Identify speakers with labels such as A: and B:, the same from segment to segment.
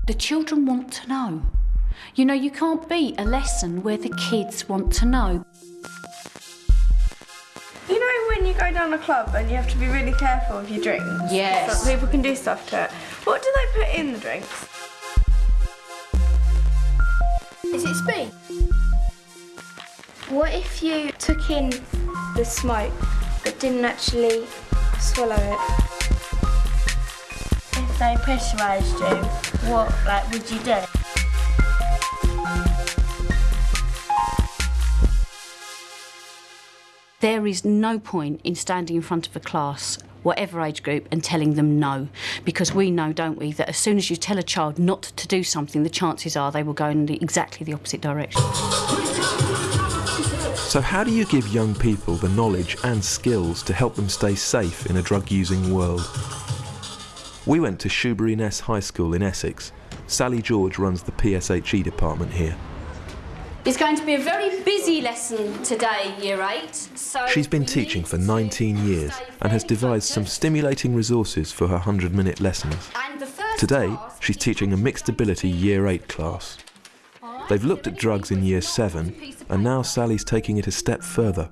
A: The children want to know. You know, you can't beat a lesson where the kids want to know.
B: You know when you go down a club and you have to be really careful with your drinks?
A: Yes.
B: Some people can do stuff to it. What do they put in the drinks?
C: Is it speed? What if you took in the smoke but didn't actually swallow it?
D: If they pressurised you, what would you do?
A: There is no point in standing in front of a class, whatever age group, and telling them no. Because we know, don't we, that as soon as you tell a child not to do something, the chances are they will go in exactly the opposite direction.
E: So how do you give young people the knowledge and skills to help them stay safe in a drug-using world? We went to Shoebury Ness High School in Essex. Sally George runs the PSHE department here.
A: It's going to be a very busy lesson today, Year 8. So
E: She's been teaching for 19 years and has devised some stimulating resources for her 100-minute lessons. Today, she's teaching a mixed ability Year 8 class. They've looked at drugs in Year 7, and now Sally's taking it a step further.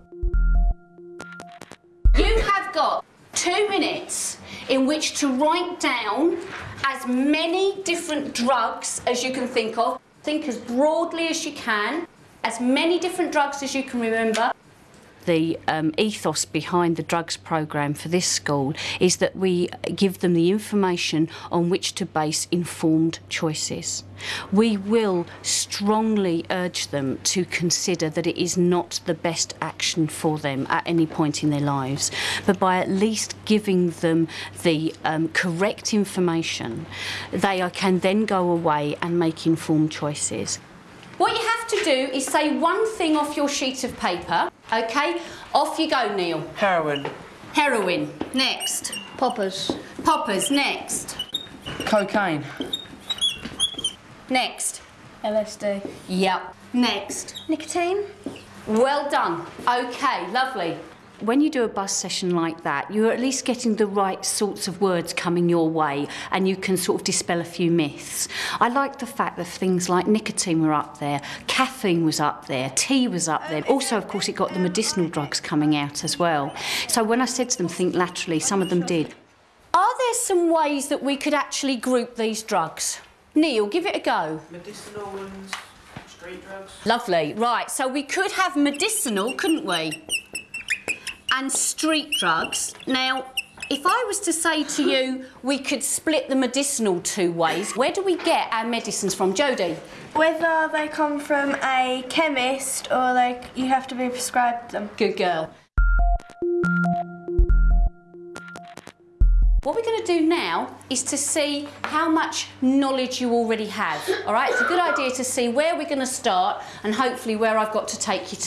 A: You have got 2 minutes in which to write down as many different drugs as you can think of. Think as broadly as you can, as many different drugs as you can remember. The ethos behind the drugs programme for this school is that we give them the information on which to base informed choices. We will strongly urge them to consider that it is not the best action for them at any point in their lives, but by at least giving them the correct information, they can then go away and make informed choices. What you have to do is say one thing off your sheet of paper, OK? Off you go, Neil.
F: Heroin.
A: Heroin. Next.
C: Poppers.
A: Poppers. Next.
F: Cocaine.
A: Next.
C: LSD.
A: Yep. Next.
C: Nicotine.
A: Well done. OK, lovely. When you do a buzz session like that, you're at least getting the right sorts of words coming your way, and you can sort of dispel a few myths. I like the fact that things like nicotine were up there, caffeine was up there, tea was up there. Also, of course, it got the medicinal drugs coming out as well. So when I said to them, think laterally, some of them did. Are there some ways that we could actually group these drugs? Neil, give it a go.
F: Medicinal and street drugs.
A: Lovely. Right, so we could have medicinal, couldn't we? And street drugs. Now, if I was to say to you we could split the medicinal 2 ways, where do we get our medicines from? Jodie?
B: Whether they come from a chemist or you have to be prescribed them.
A: Good girl. What we're going to do now is to see how much knowledge you already have. All right, it's a good idea to see where we're going to start and hopefully where I've got to take you to.